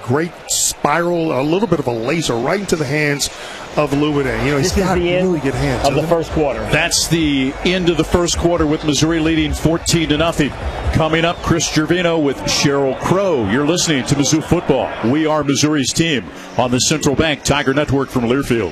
great spiral, a little bit of a laser right into the hands of Lubide. He's got really good hands. Of the first quarter. That's the end of the first quarter with Missouri leading 14-0. Coming up, Chris Gervino with Sheryl Crow. You're listening to Mizzou Football. We are Missouri's team on the Central Bank Tiger Network from Learfield.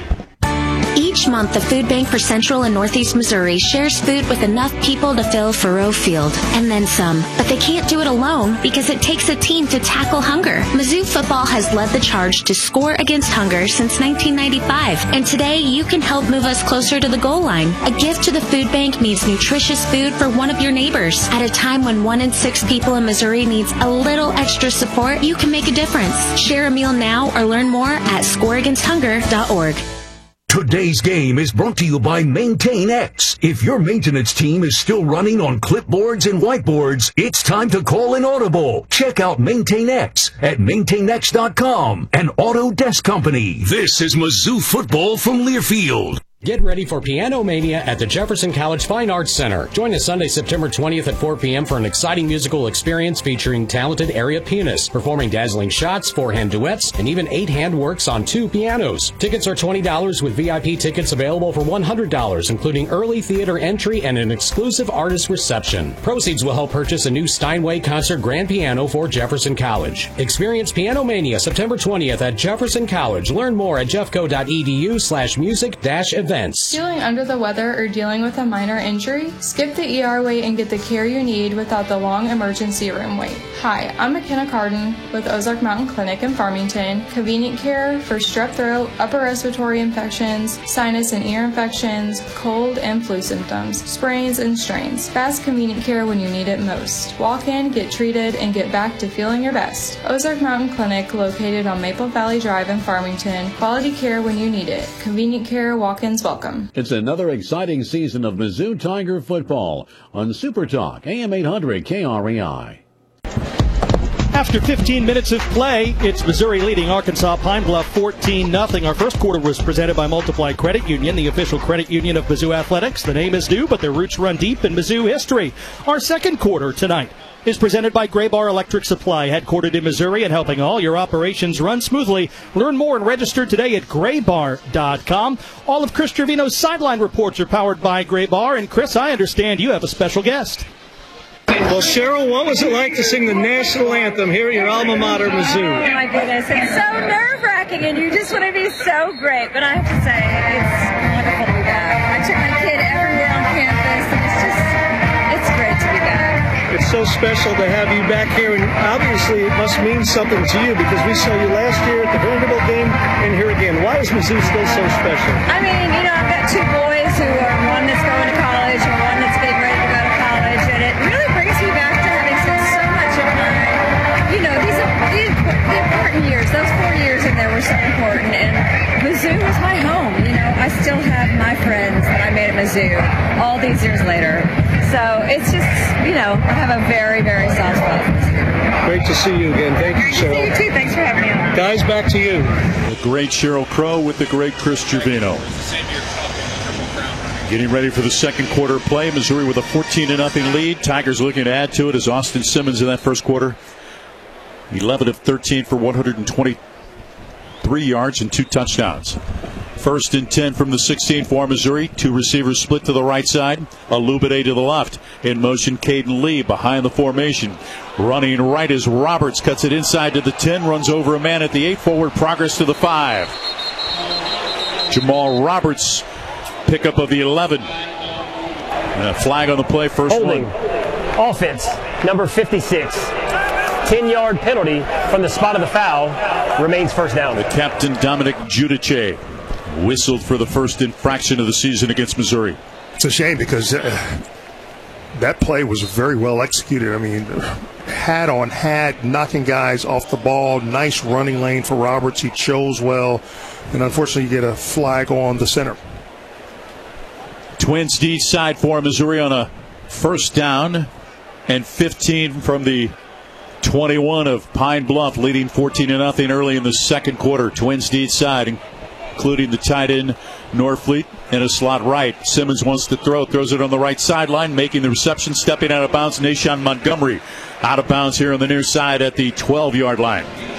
Each month, the Food Bank for Central and Northeast Missouri shares food with enough people to fill Faroe Field, and then some. But they can't do it alone because it takes a team to tackle hunger. Mizzou football has led the charge to score against hunger since 1995, and today you can help move us closer to the goal line. A gift to the Food Bank means nutritious food for one of your neighbors. At a time when 1 in 6 people in Missouri needs a little extra support, you can make a difference. Share a meal now or learn more at scoreagainsthunger.org. Today's game is brought to you by MaintainX. If your maintenance team is still running on clipboards and whiteboards, it's time to call an Audible. Check out MaintainX at MaintainX.com, an Autodesk company. This is Mizzou football from Learfield. Get ready for Piano Mania at the Jefferson College Fine Arts Center. Join us Sunday, September 20th at 4 p.m. for an exciting musical experience featuring talented area pianists performing dazzling shots, 4-hand duets, and even 8-hand works on 2 pianos. Tickets are $20 with VIP tickets available for $100, including early theater entry and an exclusive artist reception. Proceeds will help purchase a new Steinway concert grand piano for Jefferson College. Experience Piano Mania September 20th at Jefferson College. Learn more at jeffco.edu/music-events. Feeling under the weather or dealing with a minor injury? Skip the ER wait and get the care you need without the long emergency room wait. Hi, I'm McKenna Carden with Ozark Mountain Clinic in Farmington. Convenient care for strep throat, upper respiratory infections, sinus and ear infections, cold and flu symptoms, sprains and strains. Fast, convenient care when you need it most. Walk in, get treated, and get back to feeling your best. Ozark Mountain Clinic, located on Maple Valley Drive in Farmington. Quality care when you need it. Convenient care, walk-ins welcome. It's another exciting season of Mizzou Tiger football on Super Talk, AM 800 KREI. After 15 minutes of play, it's Missouri leading Arkansas Pine Bluff 14-0. Our first quarter was presented by Multiply Credit Union, the official credit union of Mizzou Athletics. The name is new, but their roots run deep in Mizzou history. Our second quarter tonight is presented by Graybar Electric Supply, headquartered in Missouri and helping all your operations run smoothly. Learn more and register today at graybar.com. All of Chris Trevino's sideline reports are powered by Graybar. And Chris, I understand you have a special guest. Well, Sheryl, what was it like to sing the national anthem here at your alma mater, Mizzou? Oh, my goodness. It's so nerve-wracking, and you just want to be so great. But I have to say, it's wonderful to be back. I took my kid everywhere on campus, and it's great to be back. It's so special to have you back here, and obviously it must mean something to you because we saw you last year at the Vanderbilt game and here again. Why is Mizzou still so special? I mean, I've got 2 boys who are one that's going to college and one that's getting ready to go to college, and it really brings me back to having spent so much of my, the important years. Those 4 years in there were so important, and Mizzou was my home. I still have my friends that I made at Mizzou all these years later. So it's just, I have a very, very soft spot. Great to see you again. Thank you, Sheryl. Great to see you, too. Thanks for having me on. Guys, back to you. The great Sheryl Crow with the great Chris Gervino. Getting ready for the second quarter play. Missouri with a 14-0 lead. Tigers looking to add to it as Austin Simmons in that first quarter. 11 of 13 for 123 yards and 2 touchdowns. First and 10 from the 16 for Missouri. 2 receivers split to the right side. Lubide to the left. In motion, Caden Lee behind the formation. Running right as Roberts cuts it inside to the 10. Runs over a man at the 8. Forward progress to the 5. Jamal Roberts, pickup of the 11. And a flag on the play. First holding. one. Offense, number 56. 10-yard penalty from the spot of the foul. Remains first down. The captain, Dominic Giudice, whistled for the first infraction of the season against Missouri. It's a shame because that play was very well executed. I mean, hat on hat, knocking guys off the ball. Nice running lane for Roberts. He chose well. And unfortunately, you get a flag on the center. Twins D side for Missouri on a first down and 15 from the 21 of Pine Bluff, leading 14-0 early in the second quarter. Twins D side, including the tight end Norfleet in a slot right. Simmons wants to throws it on the right sideline, making the reception, stepping out of bounds. Nashawn Montgomery out of bounds here on the near side at the 12-yard line.